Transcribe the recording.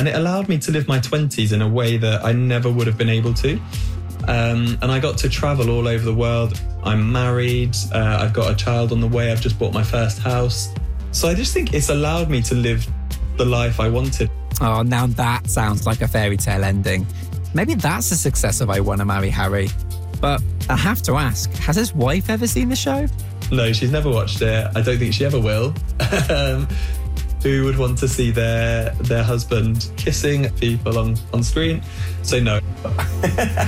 And it allowed me to live my 20s in a way that I never would have been able to. And I got to travel all over the world. I'm married, I've got a child on the way, I've just bought my first house. So I just think it's allowed me to live the life I wanted. Oh, now that sounds like a fairy tale ending. Maybe that's the success of I Wanna Marry Harry. But I have to ask, has his wife ever seen the show? No, she's never watched it. I don't think she ever will. Who would want to see their husband kissing people on screen? So no.